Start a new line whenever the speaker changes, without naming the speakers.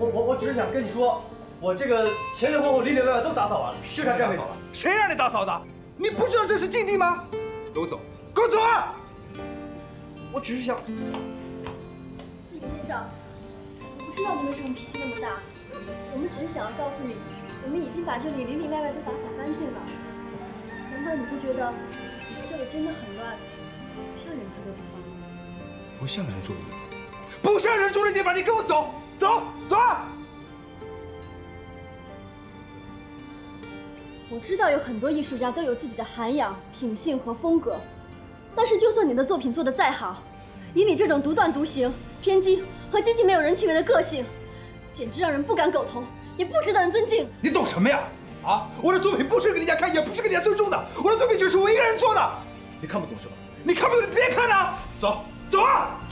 我只是想跟你说，我这个前前后后里里外外都打扫完了，就差这样没扫了。
谁让你打扫的？你不知道这是禁地吗？给我走，给我走啊！
我只是想，
司仪先生，我不知道你为什么脾气那么大，我们只是想要告诉你，我们已经把这里里里外外都打扫干净了。难道你不觉得这里真的很乱，不像人住的地方吗？
不像人住的地方，不像人住的地方，你跟我走，走，走啊！
我知道有很多艺术家都有自己的涵养、品性和风格，但是就算你的作品做得再好，以你这种独断独行、偏激和极其没有人情味的个性，简直让人不敢苟同，也不值得人尊敬。
你懂什么呀？啊！我的作品不是给人家看，也不是给人家尊重的，我的作品只是我一个人做的。你看不懂是吧？你看不懂，你别看了。走，走啊！